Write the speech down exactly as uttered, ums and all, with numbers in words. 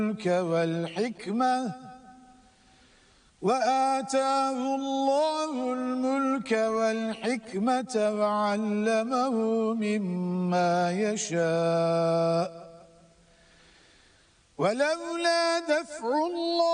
الملك والحكمة وآتاه الله الملك والحكمة وعلمه مما يشاء ولولا دفع الله